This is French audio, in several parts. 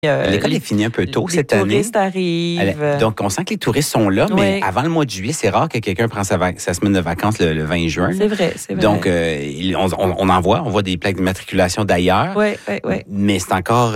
L'école est finie un peu tôt cette année. Les touristes arrivent. Donc, on sent que les touristes sont là, mais Oui. avant le mois de juillet, c'est rare que quelqu'un prenne sa semaine de vacances le 20 juin. C'est vrai, c'est vrai. Donc, on voit des plaques d'immatriculation d'ailleurs. Oui. Mais c'est encore...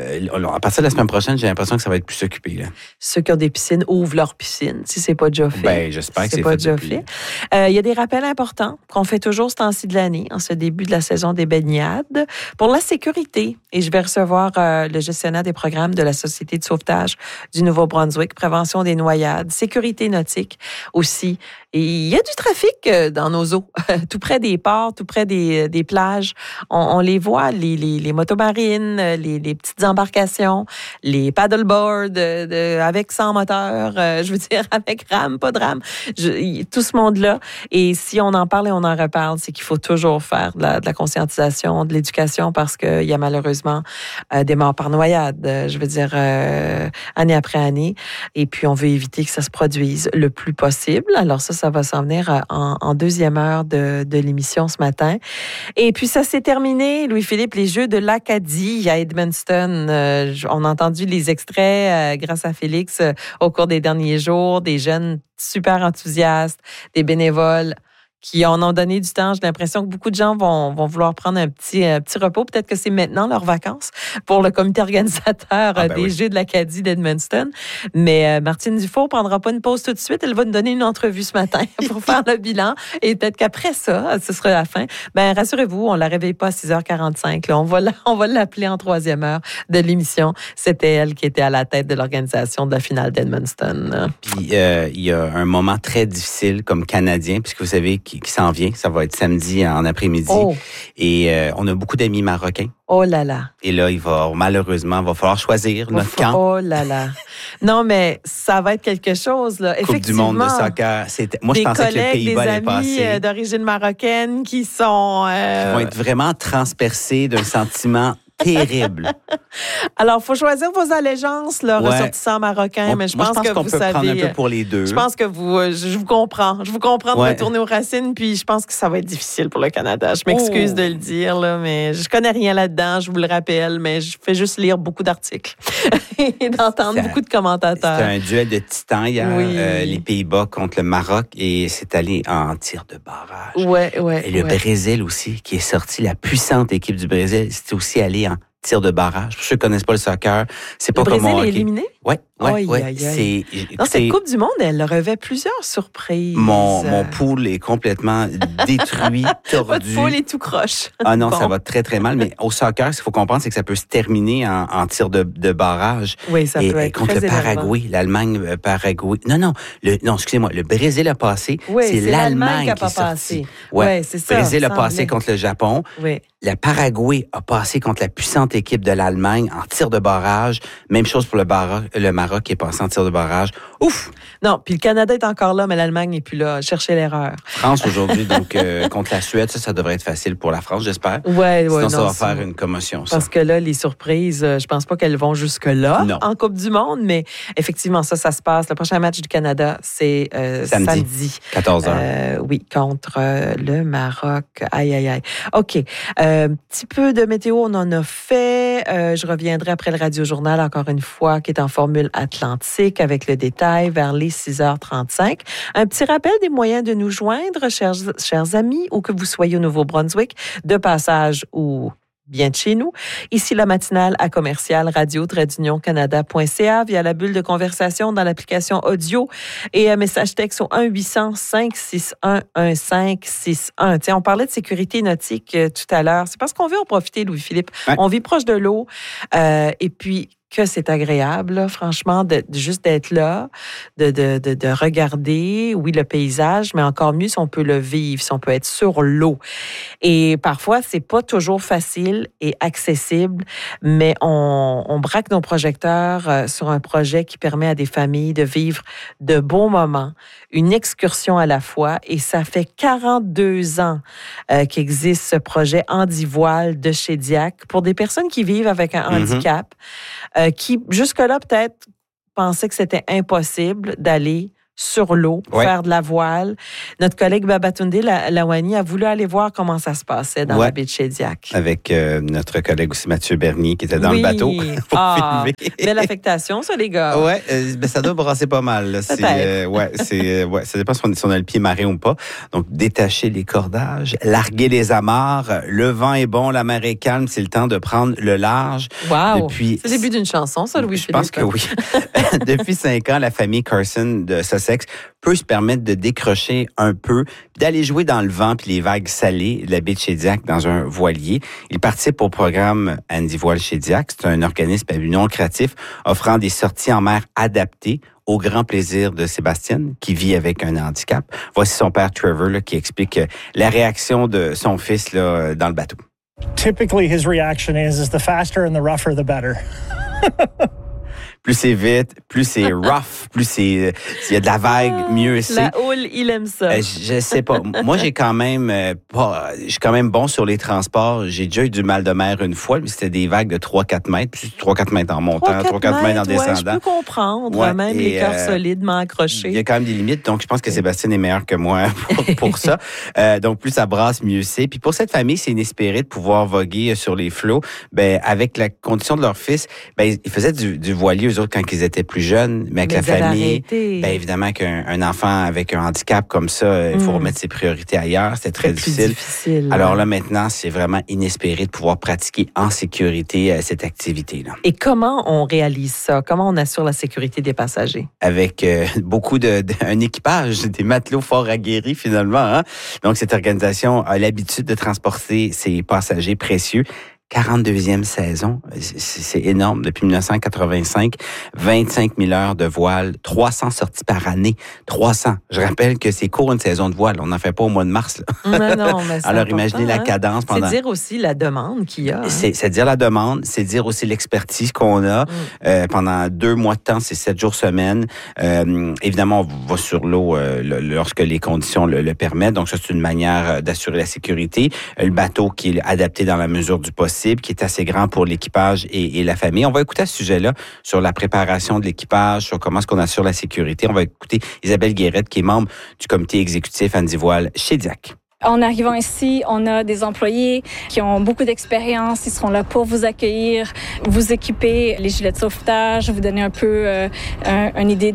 à partir de la semaine prochaine, j'ai l'impression que ça va être plus occupé. Là. Ceux qui ont des piscines ouvrent leurs piscines, si c'est pas déjà fait. Ben, j'espère que c'est pas fait déjà depuis. fait. Il y a des rappels importants qu'on fait toujours ce temps-ci de l'année, en ce début de la saison des baignades, pour la sécurité. Et je vais recevoir le gestionnaire des programmes de la Société de sauvetage du Nouveau-Brunswick, prévention des noyades, sécurité nautique aussi. Et il y a du trafic dans nos eaux, tout près des ports, tout près des plages. On les voit, les motomarines, les petites embarcations, les paddleboards avec 100 moteurs, je veux dire avec rame, pas de rame, tout ce monde-là. Et si on en parle et on en reparle, c'est qu'il faut toujours faire de la conscientisation, de l'éducation, parce qu'il y a malheureusement des morts par noyade, je veux dire, année après année. Et puis, on veut éviter que ça se produise le plus possible. Alors ça va s'en venir en deuxième heure de l'émission ce matin. Et puis, ça s'est terminé, Louis-Philippe, les Jeux de l'Acadie à Edmundston. On a entendu les extraits grâce à Félix au cours des derniers jours, des jeunes super enthousiastes, des bénévoles qui en ont donné du temps. J'ai l'impression que beaucoup de gens vont vouloir prendre un petit repos. Peut-être que c'est maintenant leurs vacances pour le comité organisateur des Jeux de l'Acadie d'Edmundston. Mais Martine Dufault prendra pas une pause tout de suite. Elle va nous donner une entrevue ce matin pour faire le bilan. Et peut-être qu'après ça, ce sera la fin. Ben rassurez-vous, on la réveille pas à 6h45. Là. On va l'appeler en troisième heure de l'émission. C'était elle qui était à la tête de l'organisation de la finale d'Edmundston. Puis il y a un moment très difficile comme Canadien, puisque vous savez qui s'en vient. Ça va être samedi en après-midi. Oh. Et on a beaucoup d'amis marocains. Oh là là. Et là, il va falloir choisir notre camp. Oh là là. Non, mais ça va être quelque chose, là. Coupe du monde de soccer. Moi, je pensais que le Pays-Bas allait passer. Des amis d'origine marocaine qui sont... Qui vont être vraiment transpercés d'un sentiment terrible. Alors, il faut choisir vos allégeances, là, ressortissants marocains, mais je pense que qu'on vous peut savez... prendre un peu pour les deux. Je pense que je vous comprends. Je vous comprends de retourner aux racines, puis je pense que ça va être difficile pour le Canada. Je m'excuse de le dire, là, mais je connais rien là-dedans, je vous le rappelle, mais je fais juste lire beaucoup d'articles et d'entendre beaucoup de commentateurs. C'est un duel de titans hier, les Pays-Bas contre le Maroc, et c'est allé en tir de barrage. Et le Brésil aussi, qui est sorti, la puissante équipe du Brésil, c'est aussi allé en tir de barrage. Pour ceux qui ne connaissent pas le soccer, c'est pas comme le Brésil est éliminé? Oui. Cette Coupe du Monde, elle revêt plusieurs surprises. Mon pool est complètement détruit, tordu. Votre pool est tout croche. Ah non, ça va très, très mal. Mais au soccer, ce qu'il faut comprendre, c'est que ça peut se terminer en tir de barrage. Oui, ça peut être contre très le Paraguay, l'Allemagne, Paraguay. Non, excusez-moi, le Brésil a passé. Oui, c'est l'Allemagne qui n'a pas passé. Oui, c'est ça. Le Brésil a passé contre le Japon. Oui. Le Paraguay a passé contre la puissante équipe de l'Allemagne en tir de barrage. Même chose pour le Maroc qui est passé en tir de barrage. Ouf! Non, puis le Canada est encore là, mais l'Allemagne n'est plus là. Cherchez l'erreur. France aujourd'hui, donc contre la Suède, ça devrait être facile pour la France, j'espère. Sinon, ça va faire une commotion. Parce que là, les surprises, je pense pas qu'elles vont jusque-là en Coupe du Monde, mais effectivement, ça se passe. Le prochain match du Canada, c'est samedi. 14h. Oui, contre le Maroc. Aïe. OK. Petit peu de météo, on en a fait. Je reviendrai après le Radio-Journal, encore une fois, qui est en formule atlantique, avec le détail vers les 6h35. Un petit rappel des moyens de nous joindre, chers amis, où que vous soyez au Nouveau-Brunswick, de passage ou bien de chez nous. Ici, la matinale à commercial radio-canada.ca via la bulle de conversation dans l'application audio et un message texte au 1-800-561-1561. Tiens, on parlait de sécurité nautique tout à l'heure. C'est parce qu'on veut en profiter, Louis-Philippe. Ouais. On vit proche de l'eau et puis que c'est agréable, là, franchement, juste d'être là, de regarder, oui, le paysage, mais encore mieux si on peut le vivre, si on peut être sur l'eau. Et parfois, c'est pas toujours facile et accessible, mais on braque nos projecteurs sur un projet qui permet à des familles de vivre de beaux moments, une excursion à la fois, et ça fait 42 ans qu'existe ce projet Handivoile de chez Diac pour des personnes qui vivent avec un handicap, qui, jusque-là, peut-être, pensaient que c'était impossible d'aller sur l'eau, faire de la voile. Notre collègue Babatunde Lawani a voulu aller voir comment ça se passait dans la baie de Shediac. Avec notre collègue aussi Mathieu Bernier qui était dans le bateau pour filmer. Belle affectation, ça, les gars. Oui, ça doit brasser pas mal. Là. Ça dépend si on a le pied marin ou pas. Donc, détacher les cordages, larguer les amarres. Le vent est bon, la mer est calme, c'est le temps de prendre le large. Wow! C'est le début d'une chanson, ça, Louis-Philippe? Je pense que oui. Depuis 5 ans, la famille Carson de Sussex peut se permettre de décrocher un peu, d'aller jouer dans le vent puis les vagues salées de la baie de Shediac dans un voilier. Il participe au programme Andy Voile Shediac. C'est un organisme à but non lucratif offrant des sorties en mer adaptées au grand plaisir de Sébastien, qui vit avec un handicap. Voici son père Trevor là, qui explique la réaction de son fils là, dans le bateau. Typically, his reaction is the faster and the rougher, the better. Plus c'est vite, plus c'est rough, plus s'il y a de la vague, mieux c'est. La houle, il aime ça. Je sais pas. Moi, je suis quand même bon sur les transports. J'ai déjà eu du mal de mer une fois, mais c'était des vagues de 3-4 mètres, puis 3-4 mètres en montant, 3-4 mètres en descendant. Je peux comprendre, même les cœurs solidement accrochés. Il y a quand même des limites, donc je pense que Sébastien est meilleur que moi pour ça. Donc, plus ça brasse, mieux c'est. Puis pour cette famille, c'est inespéré de pouvoir voguer sur les flots. Ben, avec la condition de leur fils, ben, ils faisaient du voilier, eux autres, quand ils étaient plus jeunes, mais avec la famille, ben, évidemment qu'un enfant avec un handicap comme ça, il faut remettre ses priorités ailleurs. C'était très difficile. Alors là, maintenant, c'est vraiment inespéré de pouvoir pratiquer en sécurité cette activité-là. Et comment on réalise ça? Comment on assure la sécurité des passagers? Avec beaucoup un équipage, des matelots fort aguerris finalement. Hein? Donc, cette organisation a l'habitude de transporter ses passagers précieux. 42e saison, c'est énorme. Depuis 1985, 25 000 heures de voile, 300 sorties par année. 300. Je rappelle que c'est court une saison de voile. On n'en fait pas au mois de mars. Là. Non, mais c'est alors, imaginez la cadence pendant... C'est dire aussi la demande qu'il y a. Hein? C'est dire la demande, c'est dire aussi l'expertise qu'on a. Pendant 2 mois de temps, c'est 7 jours semaine. Évidemment, on va sur l'eau lorsque les conditions le permettent. Donc, ça, c'est une manière d'assurer la sécurité. Le bateau qui est adapté dans la mesure du possible, qui est assez grand pour l'équipage et la famille. On va écouter à ce sujet-là sur la préparation de l'équipage, sur comment est-ce qu'on assure la sécurité. On va écouter Isabelle Guérette, qui est membre du comité exécutif Andy Voile Shediac. En arrivant ici, on a des employés qui ont beaucoup d'expérience. Ils seront là pour vous accueillir, vous équiper les gilets de sauvetage, vous donner un peu une idée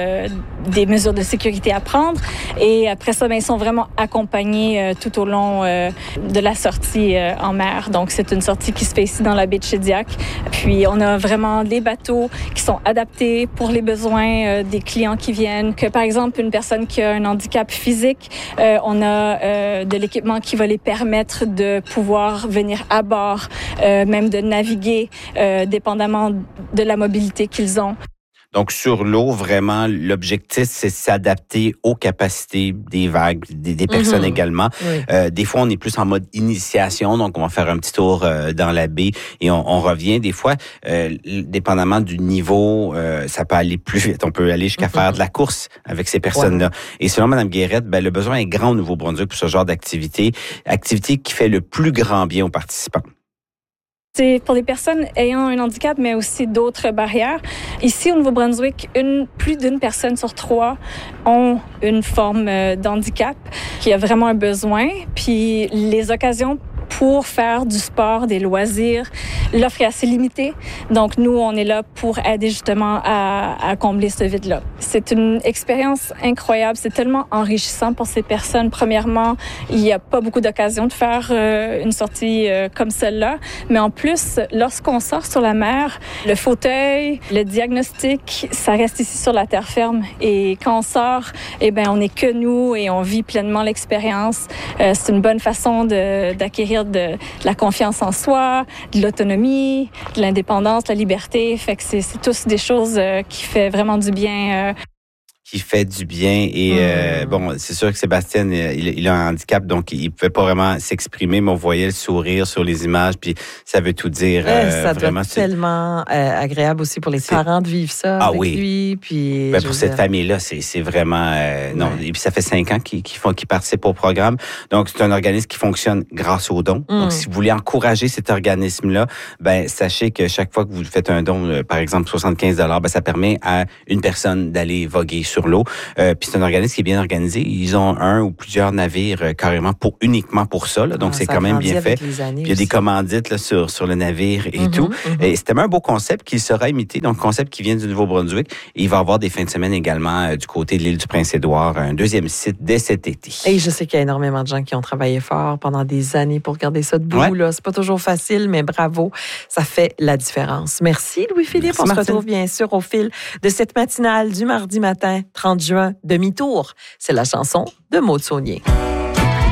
des mesures de sécurité à prendre. Et après ça, ils sont vraiment accompagnés tout au long de la sortie en mer. Donc, c'est une sortie qui se fait ici dans la baie de Shediac. Puis, on a vraiment des bateaux qui sont adaptés pour les besoins des clients qui viennent. Que, par exemple, une personne qui a un handicap physique, on a de l'équipement qui va les permettre de pouvoir venir à bord, même de naviguer, dépendamment de la mobilité qu'ils ont. Donc, sur l'eau, vraiment, l'objectif, c'est s'adapter aux capacités des vagues, des personnes également. Oui. Des fois, on est plus en mode initiation, donc on va faire un petit tour dans la baie et on revient. Des fois, dépendamment du niveau, ça peut aller plus vite. On peut aller jusqu'à faire de la course avec ces personnes-là. Ouais. Et selon Mme Guérette, le besoin est grand au Nouveau-Brunswick pour ce genre d'activité qui fait le plus grand bien aux participants. C'est pour les personnes ayant un handicap, mais aussi d'autres barrières. Ici, au Nouveau-Brunswick, plus d'une personne sur 3 ont une forme d'handicap qui a vraiment un besoin. Puis les occasions pour faire du sport, des loisirs, l'offre est assez limitée. Donc, nous, on est là pour aider justement à combler ce vide-là. C'est une expérience incroyable. C'est tellement enrichissant pour ces personnes. Premièrement, il n'y a pas beaucoup d'occasions de faire une sortie comme celle-là. Mais en plus, lorsqu'on sort sur la mer, le fauteuil, le diagnostic, ça reste ici sur la terre ferme. Et quand on sort, on n'est que nous et on vit pleinement l'expérience. C'est une bonne façon d'acquérir de la confiance en soi, de l'autonomie, de l'indépendance, de la liberté. Fait que c'est tous des choses qui fait vraiment du bien. Qui fait du bien et bon, c'est sûr que Sébastien, il a un handicap, donc il pouvait pas vraiment s'exprimer, mais on voyait le sourire sur les images, puis ça veut tout dire. Ça doit être tellement agréable aussi pour les parents de vivre ça avec lui. Puis pour cette famille-là, c'est vraiment non. Et puis ça fait 5 ans qu'ils participent au programme, donc c'est un organisme qui fonctionne grâce aux dons. Donc si vous voulez encourager cet organisme-là, sachez que chaque fois que vous faites un don, par exemple 75 $, ça permet à une personne d'aller voguer sur l'eau. Puis c'est un organisme qui est bien organisé. Ils ont un ou plusieurs navires carrément uniquement pour ça. Là. Donc, c'est quand même bien fait. Puis il y a des commandites là, sur le navire et tout. Et c'était un beau concept qui sera imité. Donc, concept qui vient du Nouveau-Brunswick. Et il va y avoir des fins de semaine également du côté de l'île du Prince-Édouard, un deuxième site dès cet été. Et je sais qu'il y a énormément de gens qui ont travaillé fort pendant des années pour garder ça debout. Ouais. Là. C'est pas toujours facile, mais bravo. Ça fait la différence. Merci, Louis-Philippe. On se retrouve bien sûr au fil de cette matinale du mardi matin, 30 juin, demi-tour. C'est la chanson de Maud Saunier.